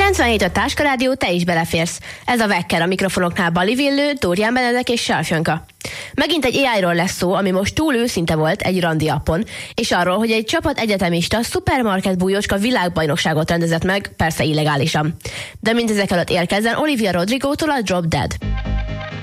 97 a Táskarádió, te is beleférsz. Ez a Vekker, a mikrofonoknál Bali Villő, Dórián Benedek és Sárfjanka. Megint egy AI-ról lesz szó, ami most túl őszinte volt egy randi appon, és arról, hogy egy csapat egyetemista szupermarket bújócska világbajnokságot rendezett meg, persze illegálisan. De mindezek előtt érkezzen Olivia Rodrigo-tól a Drop Dead.